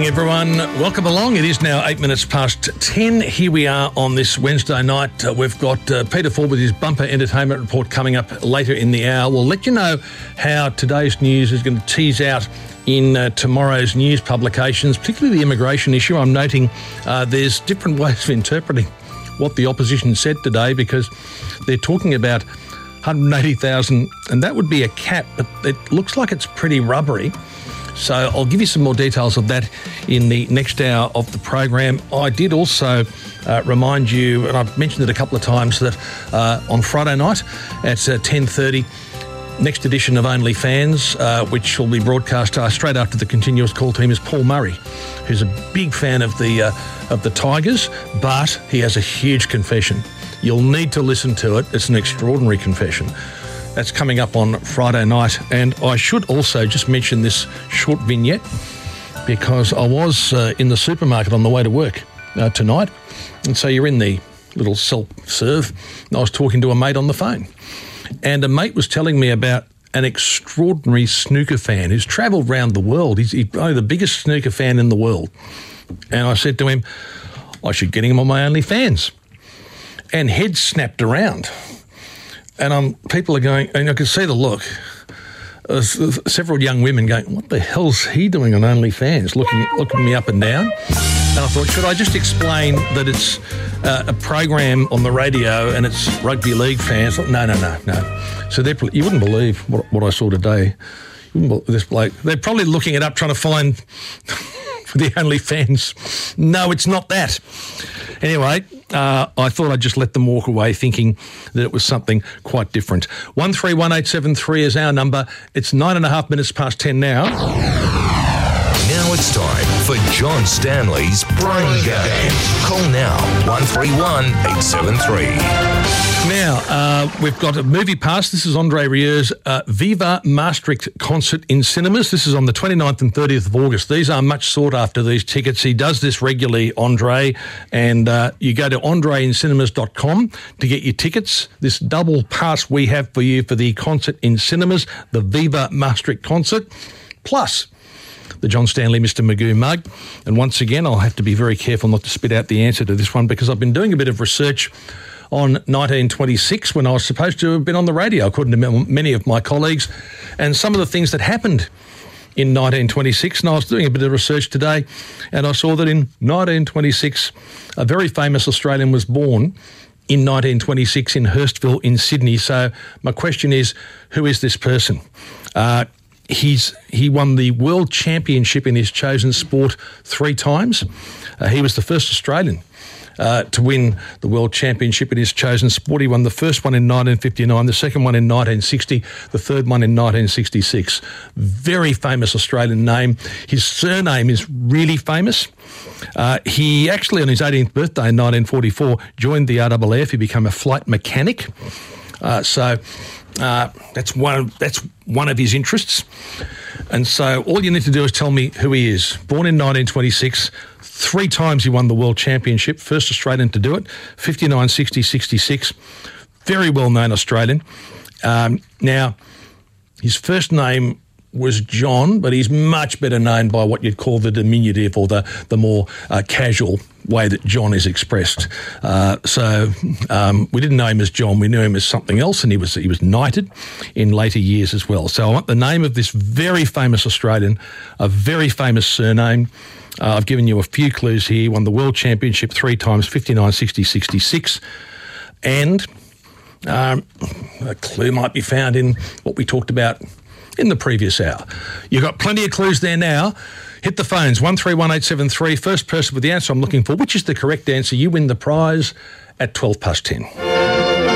morning, everyone. Welcome along. It is now 8 minutes past 10. Here we are on this Wednesday night. We've got Peter Ford with his bumper entertainment report coming up later in the hour. We'll let you know how today's news is going to tease out in tomorrow's news publications, particularly the immigration issue. I'm noting there's different ways of interpreting what the opposition said today, because they're talking about 180,000, and that would be a cap, but it looks like it's pretty rubbery. So I'll give you some more details of that in the next hour of the program. I did also remind you, and I've mentioned it a couple of times, that on Friday night at 10:30, next edition of OnlyFans, which will be broadcast straight after the continuous call team, is Paul Murray, who's a big fan of the Tigers, but he has a huge confession. You'll need to listen to it. It's an extraordinary confession. That's coming up on Friday night. And I should also just mention this short vignette, because I was in the supermarket on the way to work tonight. And so you're in the little self-serve, and I was talking to a mate on the phone. And a mate was telling me about an extraordinary snooker fan who's travelled around the world. He's probably the biggest snooker fan in the world. And I said to him, I should get him on my OnlyFans. And heads snapped around. And people are going, and I could see the look. Several young women going, what the hell's he doing on OnlyFans? Looking me up and down. And I thought, should I just explain that it's a program on the radio and it's rugby league fans? No. So you wouldn't believe what I saw today. This bloke, they're probably looking it up, trying to find the OnlyFans. No, it's not that. Anyway, I thought I'd just let them walk away thinking that it was something quite different. 131873 is our number. It's 9.5 minutes past 10 now. Now it's time for John Stanley's Brain Game. Call now, 131873. Now, we've got a movie pass. This is Andre Rieur's Viva Maastricht concert in cinemas. This is on the 29th and 30th of August. These are much sought after, these tickets. He does this regularly, Andre, and you go to andreincinemas.com to get your tickets. This double pass we have for you for the concert in cinemas, the Viva Maastricht concert, plus the John Stanley Mr. Magoo mug. And once again, I'll have to be very careful not to spit out the answer to this one, because I've been doing a bit of research on 1926 when I was supposed to have been on the radio, according to many of my colleagues, and some of the things that happened in 1926. And I was doing a bit of research today, and I saw that in 1926, a very famous Australian was born in 1926 in Hurstville in Sydney. So my question is, who is this person? He won the World Championship in his chosen sport 3 times. He was the first Australian to win the World Championship in his chosen sport. He won the first one in 1959, the second one in 1960, the third one in 1966. Very famous Australian name. His surname is really famous. He actually, on his 18th birthday in 1944, joined the RAAF. He became a flight mechanic. So that's one of his interests. And so all you need to do is tell me who he is. Born in 1926, 3 times he won the World Championship, first Australian to do it, 59, 60, 66. Very well-known Australian. Now, his first name was John, but he's much better known by what you'd call the diminutive, or the more casual way that John is expressed. So we didn't know him as John, we knew him as something else, and he was knighted in later years as well. So I want the name of this very famous Australian, a very famous surname. I've given you a few clues here. He won the World Championship 3 times, 59, 60, 66. And a clue might be found in what we talked about in the previous hour. You've got plenty of clues there now. Hit the phones, 131873. First person with the answer I'm looking for, which is the correct answer, you win the prize at 12 past 10.